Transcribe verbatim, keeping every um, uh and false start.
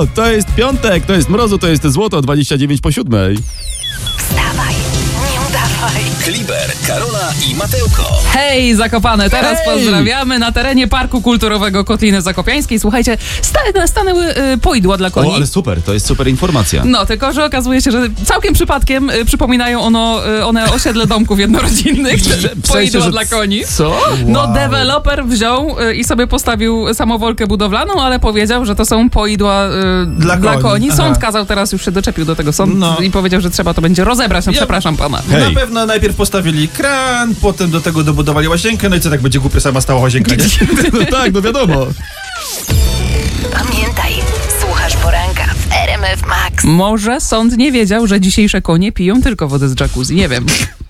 No, to jest piątek, to jest mrozu, to jest złoto, dwadzieścia dziewięć po siódmej. Wstawaj, nie udawaj. Kliber, Karola i Mateuko. Hej, Zakopane, teraz Hej! pozdrawiamy na terenie Parku Kulturowego Kotliny Zakopiańskiej. Słuchajcie, sta- stanęły y, poidła dla koni. O, ale super, to jest super informacja. No, tylko że okazuje się, że całkiem przypadkiem y, przypominają ono, y, one osiedle domków jednorodzinnych. W sensie, Poidła że dla koni. Co? No, Wow. deweloper wziął y, i sobie postawił samowolkę budowlaną, ale powiedział, że to są poidła y, Dla dla koni. koni. Sąd Aha. kazał, teraz już się doczepił do tego sąd No. i powiedział, że trzeba to będzie rozebrać. No, Ja- przepraszam pana. Hej. Na pewno najpierw postawili kran, potem do tego dobudowali łazienkę, no i co, tak będzie głupia sama stała łazienka, nie? No tak, no wiadomo. Pamiętaj, słuchasz poranka w R M F Max. Może sąd nie wiedział, że dzisiejsze konie piją tylko wodę z jacuzzi. Nie wiem.